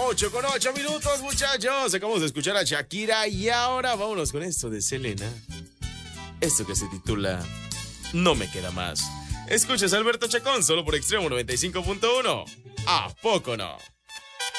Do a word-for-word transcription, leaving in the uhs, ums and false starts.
ocho con ocho minutos, muchachos. Acabamos de escuchar a Shakira y ahora vámonos con esto de Selena. Esto que se titula No me queda más. Escuchas a Alberto Chacón solo por Extremo noventa y cinco punto uno. ¿A poco no?